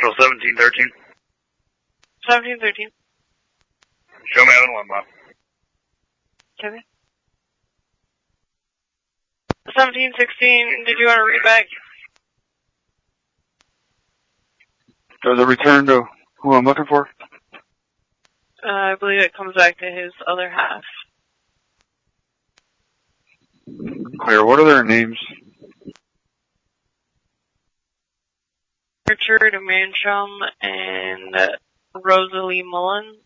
Central 1713. 1713. Show me out in one, Bob. Okay. 1716, did you want to read back? Does it return to who I'm looking for? I believe it comes back to his other half. Clear. What are their names? Richard Mancham and Rosalie Mullins.